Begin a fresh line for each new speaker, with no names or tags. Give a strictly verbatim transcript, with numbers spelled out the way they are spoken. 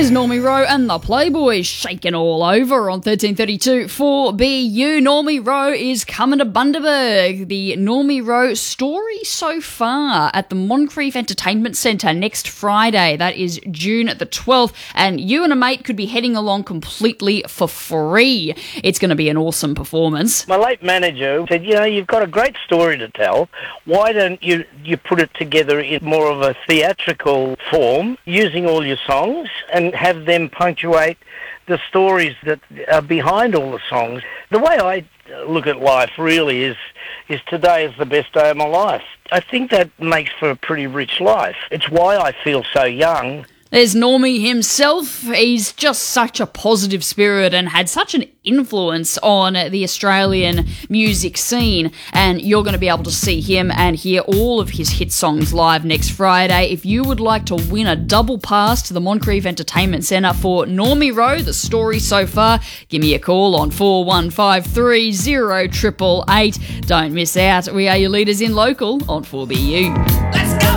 There's Normie Rowe and the Playboys shaking all over on thirteen thirty-two four B U. Normie Rowe is coming to Bundaberg. The Normie Rowe story so far at the Moncrief Entertainment Centre next Friday. That is June the twelfth, and you and a mate could be heading along completely for free. It's going to be an awesome performance.
My late manager said, you know, you've got a great story to tell. Why don't you, you put it together in more of a theatrical form, using all your songs, and have them punctuate the stories that are behind all the songs. The way I look at life really is is today is the best day of my life. I think that makes for a pretty rich life. It's why I feel so young.
There's Normie himself. He's just such a positive spirit and had such an influence on the Australian music scene. And you're going to be able to see him and hear all of his hit songs live next Friday. If you would like to win a double pass to the Moncrief Entertainment Centre for Normie Rowe, the story so far, give me a call on four one five three zero eight eight eight. Don't miss out. We are your leaders in local on four B U. Let's go!